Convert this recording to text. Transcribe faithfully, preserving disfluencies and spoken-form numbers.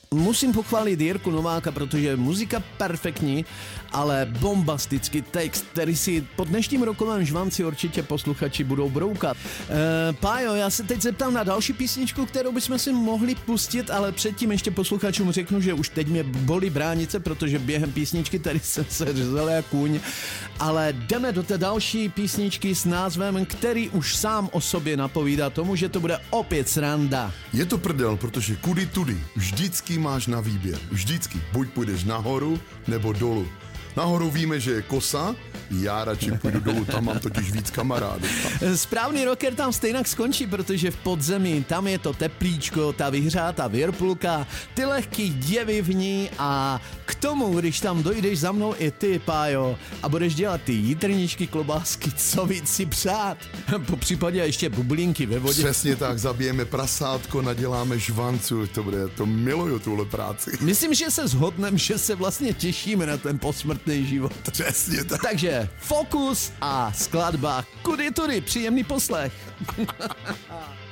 musím pochválit Jirku Nováka, protože muzika perfektní, ale bombastický text, který si po dnešním rokovém žvanci určitě posluchači budou broukat. E, Pájo, já se teď zeptám na další písničku, kterou bychom si mohli pustit, ale předtím ještě posluchačům řeknu, že už teď mě bolí bránice, protože během písničky tady jsem se řezal jak kůň, ale jdeme do té další písničky s názvem, který už sám o sobě napovídá tomu, že to bude opět sranda. Je to prdel, protože kudy tudy, vždycky máš na výběr. Vždycky. Buď půjdeš nahoru, nebo dolů. Nahoru víme, že je kosa, já radši půjdu dolů, tam mám totiž víc kamarádů. Správný rocker tam stejnak skončí, protože v podzemí tam je to teplíčko, ta vyhřátá virpulka, ty lehký děvy v ní a k tomu, když tam dojdeš za mnou i ty, Pájo, a budeš dělat ty jitrničky, klobásky, co víc si přát. Po případě ještě bublinky ve vodě. Přesně tak, zabijeme prasátko, naděláme žvancu, to bude, to miluju tuhle práci. Myslím, že se shodneme, že se vlastně těšíme na ten posmrtný život. Přesně tak. Takže Fokus a skladba Kudy tudy, příjemný poslech.